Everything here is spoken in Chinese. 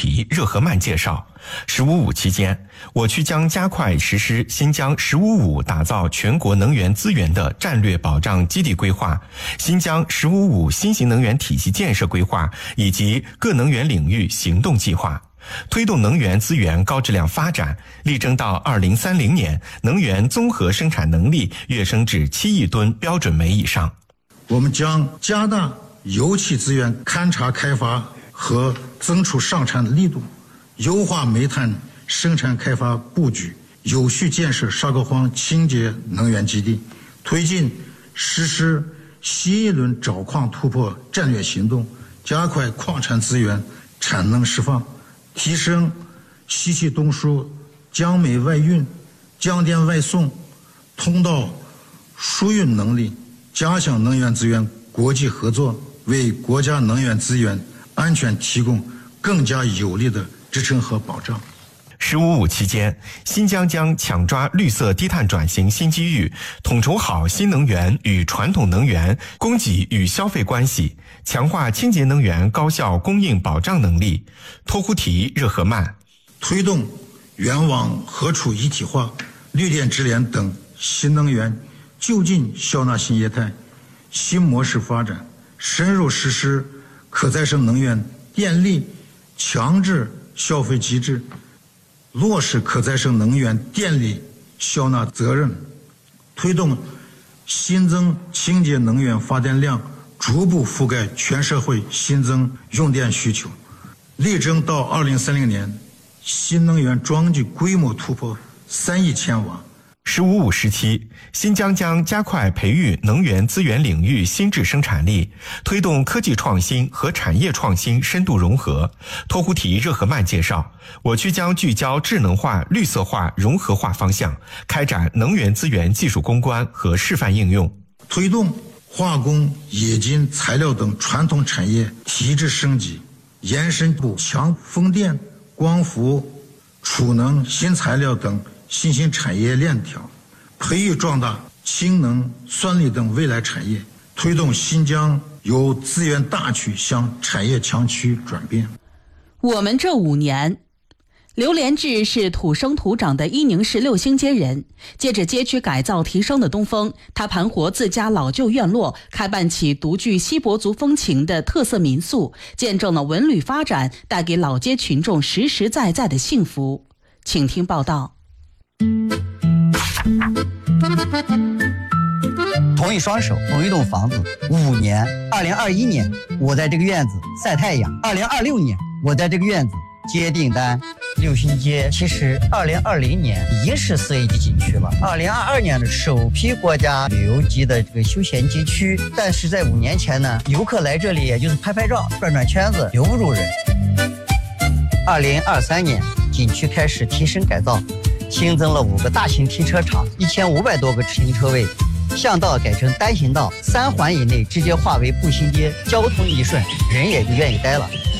提热河曼介绍，“15+5”期间，我区将加快实施新疆“15+5”打造全国能源资源的战略保障基地规划、新疆“15+5”新型能源体系建设规划以及各能源领域行动计划，推动能源资源高质量发展，力争到2030年能源综合生产能力跃升至7亿吨标准煤以上。 我们将加大油气资源勘察开发和增出上产的力度，优化煤炭生产开发布局，有序建设沙沟荒清洁能源基地，推进实施新一轮找矿突破战略行动，加快矿产资源产能释放，提升西气东输、江煤外运、江电外送通道输运能力，加强能源资源国际合作，为国家能源资源安全提供更加有力的支撑和保障。 “15+5”期间，新疆将抢抓绿色低碳转型新机遇，统筹好新能源与传统能源、供给与消费关系，强化清洁能源高效供应保障能力。托呼提热河曼推动源网河储一体化、绿电直联等新能源就近消纳新业态、新模式发展，深入实施可再生能源电力强制消费机制，落实可再生能源电力消纳责任，推动新增清洁能源发电量逐步覆盖全社会新增用电需求，力争到2030年新能源装机规模突破3亿千瓦。 “15+5”时期，新疆将加快培育能源资源领域新质生产力，推动科技创新和产业创新深度融合。托呼提热河曼介绍，我区将聚焦智能化、绿色化、融合化方向，开展能源资源技术攻关和示范应用， 推动化工、冶金、材料等传统产业提质升级，延伸部强风电、光伏、储能、新材料等新兴产业链条，培育壮大氢能、酸锂等未来产业，推动新疆由资源大区向产业强区转变。 我们这5年，刘连志是土生土长的伊宁市六星街人，借着街区改造提升的东风，他盘活自家老旧院落，开办起独具锡伯族风情的特色民宿，见证了文旅发展带给老街群众实实在在的幸福。请听报道。 同一双手，同一栋房子，5年。2021年，我在这个院子晒太阳；2026年，我在这个院子接订单。六星街其实2020年已经是4A级景区了，2022年的首批国家旅游级的这个休闲街区。但是在5年前呢，游客来这里也就是拍拍照、转转圈子，留不住人。2023年，景区开始提升改造，新增了5个大型停车场，1500多个停车位，巷道改成单行道，3环以内直接划为步行街，交通一顺，人也就愿意待了。